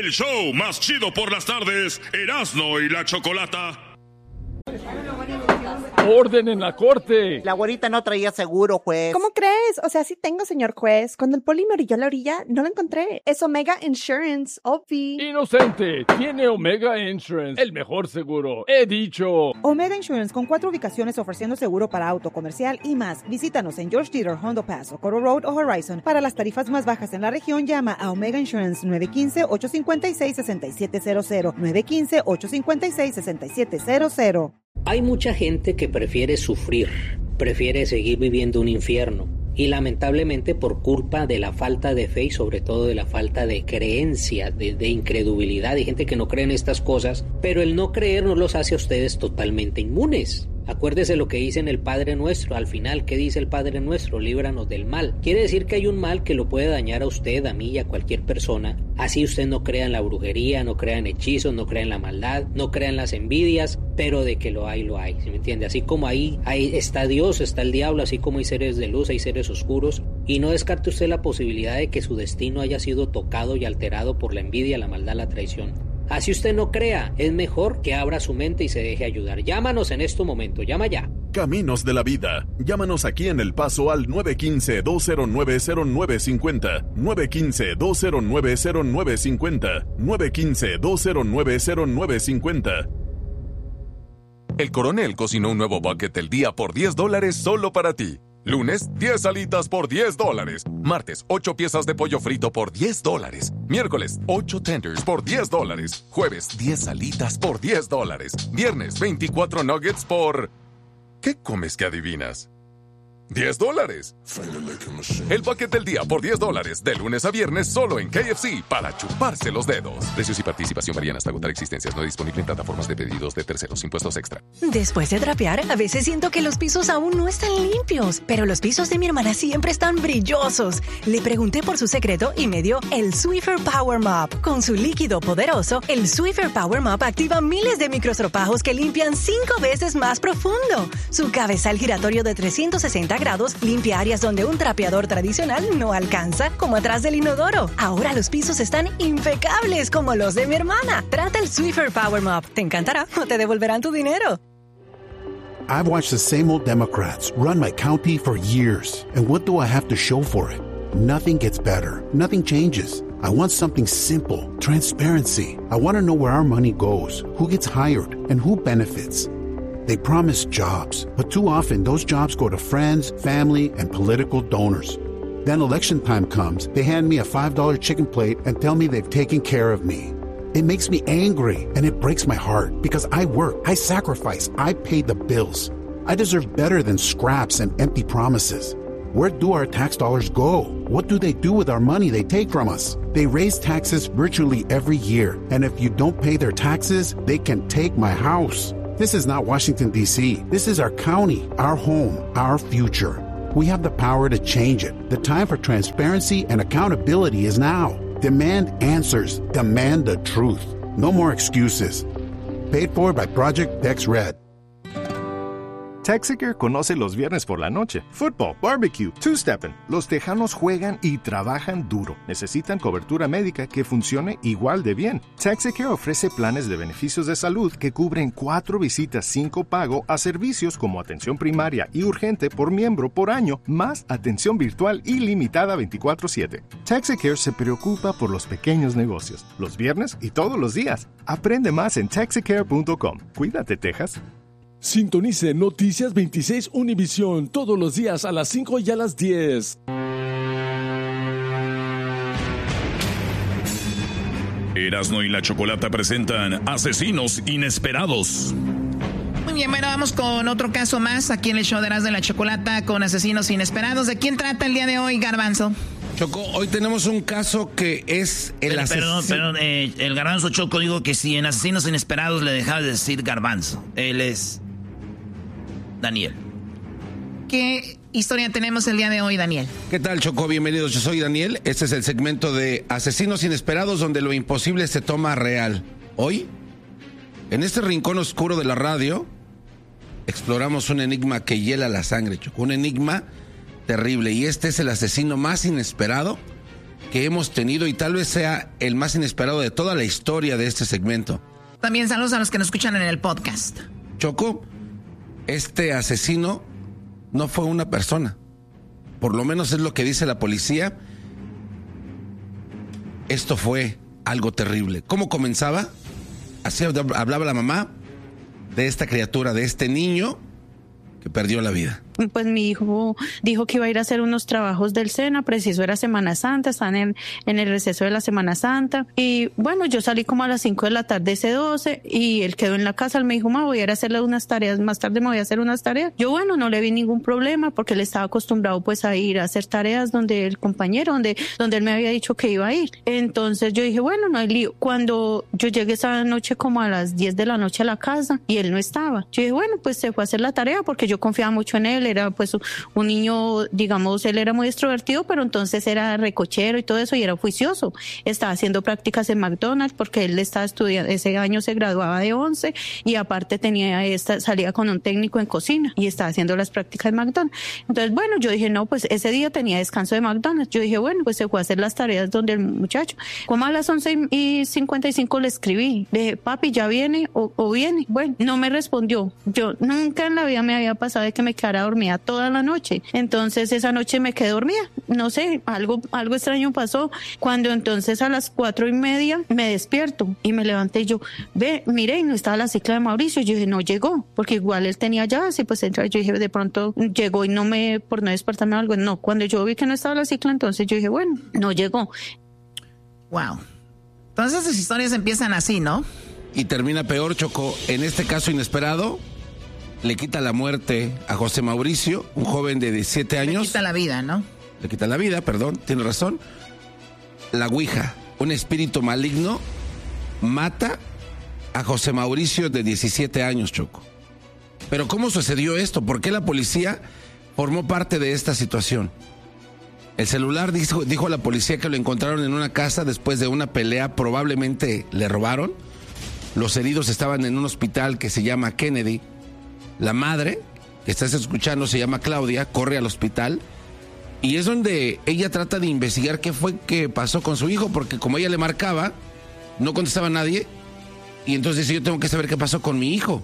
El show más chido por las tardes, Erasmo y la Chocolata. ¡Orden en la corte! La güerita no traía seguro, juez. ¿Cómo crees? O sea, sí tengo, señor juez. Cuando el poli me orilló a la orilla, no lo encontré. Es Omega Insurance, obvi. ¡Inocente! Tiene Omega Insurance, el mejor seguro. ¡He dicho! Omega Insurance, con 4 ubicaciones ofreciendo seguro para auto, comercial y más. Visítanos en George Dieter, Hondo Pass, Socorro Road o Horizon. Para las tarifas más bajas en la región, llama a Omega Insurance 915-856-6700. 915-856-6700. Hay mucha gente que prefiere sufrir, prefiere seguir viviendo un infierno. Y lamentablemente por culpa de la falta de fe y sobre todo de la falta de creencia, de incredulidad, hay gente que no cree en estas cosas, pero el no creer no los hace a ustedes totalmente inmunes. Acuérdese lo que dice en el Padre Nuestro. Al final, ¿qué dice el Padre Nuestro? Líbranos del mal. Quiere decir que hay un mal que lo puede dañar a usted, a mí y a cualquier persona. Así usted no crea en la brujería, no crea en hechizos, no crea en la maldad, no crea en las envidias, pero de que lo hay, ¿sí me entiende? Así como ahí está Dios, está el diablo, así como hay seres de luz, hay seres oscuros. Y no descarte usted la posibilidad de que su destino haya sido tocado y alterado por la envidia, la maldad, la traición. Así usted no crea, es mejor que abra su mente y se deje ayudar. Llámanos en este momento, llama ya. Caminos de la Vida. Llámanos aquí en El Paso al 915-209-0950. 915-209-0950. 915-209-0950. El Coronel cocinó un nuevo bucket del día por $10 solo para ti. Lunes, 10 alitas por $10. Martes, 8 piezas de pollo frito por $10. Miércoles, 8 tenders por $10. Jueves, 10 alitas por $10. Viernes, 24 nuggets por... ¿Qué comes que adivinas? $10. El bucket del día por $10, de lunes a viernes solo en KFC, para chuparse los dedos. Precios y participación varían hasta agotar existencias. No disponible en plataformas de pedidos de terceros. Impuestos extra. Después de trapear, a veces siento que los pisos aún no están limpios, pero los pisos de mi hermana siempre están brillosos. Le pregunté por su secreto y me dio el Swiffer Power Mop. Con su líquido poderoso, el Swiffer Power Mop activa miles de microstropajos que limpian 5 veces más profundo. Su cabezal giratorio de 360 grados limpia áreas donde un trapeador tradicional no alcanza, como atrás del inodoro. Ahora los pisos están impecables como los de mi hermana. Trata el Swiffer Power Mop. Te encantará o te devolverán tu dinero. I've watched the same old Democrats run my county for years. And what do I have to show for it? Nothing gets better. Nothing changes. I want something simple. Transparency. I want to know where our money goes, who gets hired, and who benefits. They promise jobs, but too often those jobs go to friends, family, and political donors. Then election time comes, they hand me a $5 chicken plate and tell me they've taken care of me. It makes me angry, and it breaks my heart, because I work, I sacrifice, I pay the bills. I deserve better than scraps and empty promises. Where do our tax dollars go? What do they do with our money they take from us? They raise taxes virtually every year, and if you don't pay their taxes, they can take my house. This is not Washington, D.C. This is our county, our home, our future. We have the power to change it. The time for transparency and accountability is now. Demand answers. Demand the truth. No more excuses. Paid for by Project Dex Red. Texacare conoce los viernes por la noche. Football, barbecue, two-stepping. Los tejanos juegan y trabajan duro. Necesitan cobertura médica que funcione igual de bien. Texacare ofrece planes de beneficios de salud que cubren 4 visitas sin copago a servicios como atención primaria y urgente por miembro por año, más atención virtual ilimitada 24/7. Texacare se preocupa por los pequeños negocios, los viernes y todos los días. Aprende más en texacare.com. Cuídate, Texas. Sintonice Noticias 26 Univisión todos los días a las 5 y a las 10. Erasmo y la Chocolata presentan Asesinos Inesperados. Muy bien, bueno, vamos con otro caso más aquí en el show de Erasmo y la Chocolata con Asesinos Inesperados. ¿De quién trata el día de hoy, Garbanzo? Choco, hoy tenemos un caso que es el asesino. Perdón, el Garbanzo, Choco, digo que si en Asesinos Inesperados le dejaba de decir Garbanzo. Él es Daniel. ¿Qué historia tenemos el día de hoy, Daniel? ¿Qué tal, Choco? Bienvenidos, yo soy Daniel. Este es el segmento de Asesinos Inesperados, donde lo imposible se toma real. Hoy, en este rincón oscuro de la radio, exploramos un enigma que hiela la sangre, Choco. Un enigma terrible. Y este es el asesino más inesperado que hemos tenido y tal vez sea el más inesperado de toda la historia de este segmento. También saludos a los que nos escuchan en el podcast. Choco, este asesino no fue una persona. Por lo menos es lo que dice la policía. Esto fue algo terrible. ¿Cómo comenzaba? Así hablaba la mamá de esta criatura, de este niño que perdió la vida. Pues mi hijo dijo que iba a ir a hacer unos trabajos del SENA, preciso era Semana Santa, están en el receso de la Semana Santa. Y bueno, yo salí como a las 5 de la tarde ese 12 y él quedó en la casa, él me dijo, voy a ir a hacerle unas tareas, más tarde me voy a hacer unas tareas. Yo bueno, no le vi ningún problema porque él estaba acostumbrado pues a ir a hacer tareas donde el compañero, donde él me había dicho que iba a ir. Entonces yo dije, bueno, no hay lío. Cuando yo llegué esa noche como a las 10 de la noche a la casa y él no estaba, yo dije, bueno, pues se fue a hacer la tarea porque yo confiaba mucho en él, era pues un niño, digamos, él era muy extrovertido, pero entonces era recochero y todo eso y era juicioso. Estaba haciendo prácticas en McDonald's porque él estaba estudiando, ese año se graduaba de 11 y aparte salía con un técnico en cocina y estaba haciendo las prácticas en McDonald's. Entonces, bueno, yo dije, no, pues ese día tenía descanso de McDonald's. Yo dije, bueno, pues se fue a hacer las tareas donde el muchacho. Como a las 11:55 le escribí, le dije, papi, ¿ya viene o viene? Bueno, no me respondió. Yo nunca en la vida me había pasado de que me quedara dormida toda la noche. Entonces esa noche me quedé dormida. No sé, algo extraño pasó. Cuando entonces a las 4:30 me despierto y me levanté y yo, mire, y no estaba la cicla de Mauricio. Yo dije, no llegó, porque igual él tenía llaves y pues yo dije, de pronto llegó y por no despertarme o algo. No, cuando yo vi que no estaba la cicla, entonces yo dije, bueno, no llegó. Wow. Entonces esas historias empiezan así, ¿no? Y termina peor, Choco. En este caso inesperado, le quita la muerte a José Mauricio, un joven de 17 años. Le quita la vida, ¿no? Le quita la vida, perdón, tiene razón. La Ouija, un espíritu maligno, mata a José Mauricio de 17 años, Choco. Pero ¿cómo sucedió esto? ¿Por qué la policía formó parte de esta situación? El celular dijo a la policía que lo encontraron en una casa después de una pelea, probablemente le robaron. Los heridos estaban en un hospital que se llama Kennedy. La madre, que estás escuchando, se llama Claudia, corre al hospital y es donde ella trata de investigar qué fue que pasó con su hijo, porque como ella le marcaba, no contestaba a nadie y entonces dice, yo tengo que saber qué pasó con mi hijo.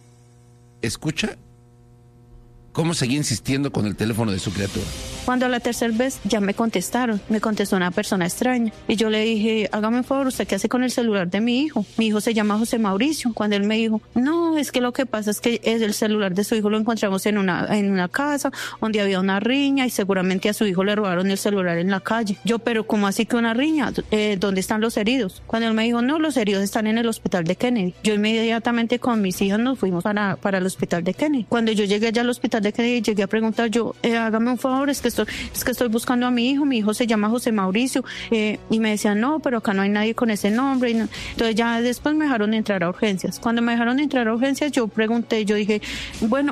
Escucha cómo seguía insistiendo con el teléfono de su criatura. Cuando a la tercera vez ya me contestaron, me contestó una persona extraña y yo le dije, hágame un favor, ¿usted qué hace con el celular de mi hijo? Mi hijo se llama José Mauricio. Cuando él me dijo, no, es que lo que pasa es que el celular de su hijo lo encontramos en una casa donde había una riña y seguramente a su hijo le robaron el celular en la calle. Yo, pero ¿cómo así que una riña? ¿Dónde están los heridos? Cuando él me dijo, no, los heridos están en el hospital de Kennedy. Yo inmediatamente con mis hijas nos fuimos para el hospital de Kennedy. Cuando yo llegué allá al hospital de Kennedy, llegué a preguntar yo, hágame un favor, es que estoy buscando a mi hijo se llama José Mauricio, y me decían, no, pero acá no hay nadie con ese nombre. Entonces ya después me dejaron entrar a urgencias. Cuando me dejaron entrar a urgencias, yo pregunté, yo dije, bueno,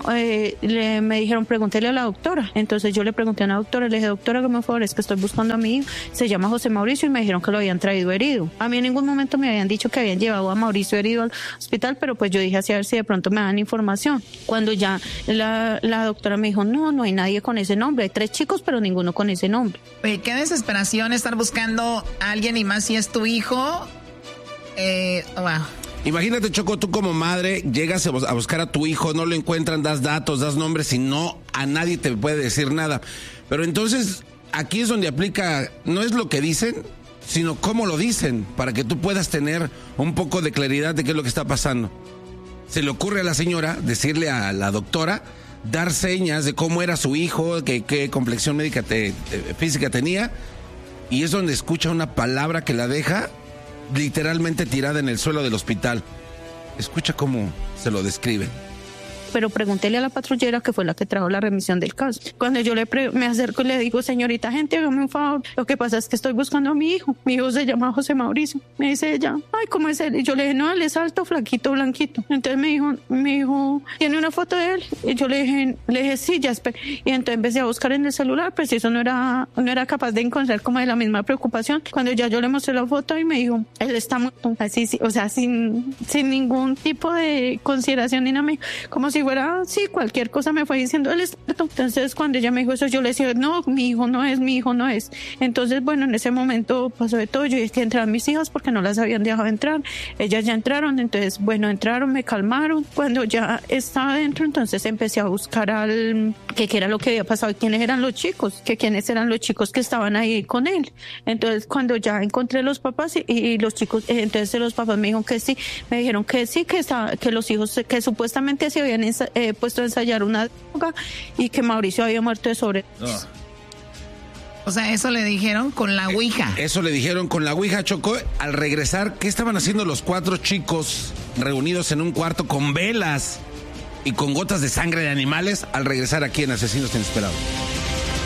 me dijeron, pregúntele a la doctora. Entonces yo le pregunté a la doctora, le dije, doctora, hágame un favor, es que estoy buscando a mi hijo, se llama José Mauricio, y me dijeron que lo habían traído herido. A mí en ningún momento me habían dicho que habían llevado a Mauricio herido al hospital, pero pues yo dije así a ver si de pronto me dan información. Cuando ya la doctora me dijo, no hay nadie con ese nombre, hay 3 chicos, pero ninguno con ese nombre. Oye, qué desesperación estar buscando a alguien y más si es tu hijo. Wow. Imagínate, Choco, tú como madre llegas a buscar a tu hijo, no lo encuentran, das datos, das nombres y no, a nadie te puede decir nada. Pero entonces aquí es donde aplica, no es lo que dicen, sino cómo lo dicen, para que tú puedas tener un poco de claridad de qué es lo que está pasando. Se le ocurre a la señora decirle a la doctora, dar señas de cómo era su hijo, qué complexión médica física tenía, y es donde escucha una palabra que la deja literalmente tirada en el suelo del hospital. Escucha cómo se lo describe. Pero pregúntele a la patrullera que fue la que trajo la remisión del caso. Cuando yo me acerco y le digo, señorita gente, hágame un favor, lo que pasa es que estoy buscando a mi hijo se llama José Mauricio. Me dice ella, ay, ¿cómo es él? Y yo le dije, no, él es alto, flaquito, blanquito. Entonces me dijo, ¿tiene una foto de él? Y yo le dije, sí, ya espera. Y entonces empecé a buscar en el celular, pues eso no era capaz de encontrar como de la misma preocupación. Cuando ya yo le mostré la foto y me dijo, él está muerto, así, o sea, sin ningún tipo de consideración ni nada, como si si fuera, sí, cualquier cosa me fue diciendo el experto. Entonces, cuando ella me dijo eso, yo le decía, no, mi hijo no es. Entonces, bueno, en ese momento pasó de todo. Yo dije que entraran mis hijas porque no las habían dejado entrar. Ellas ya entraron, entonces, bueno, entraron, me calmaron. Cuando ya estaba dentro, entonces empecé a buscar qué era lo que había pasado y quiénes eran los chicos, quiénes eran los chicos que estaban ahí con él. Entonces, cuando ya encontré los papás y los chicos, entonces los papás me dijeron que sí, que los hijos que supuestamente se habían puesto a ensayar una droga y que Mauricio había muerto de sobredosis. O sea, eso le dijeron con la ouija. Eso le dijeron con la ouija, Choco. Al regresar, ¿qué estaban haciendo los 4 chicos reunidos en un cuarto con velas y con gotas de sangre de animales al regresar aquí en Asesinos Inesperados?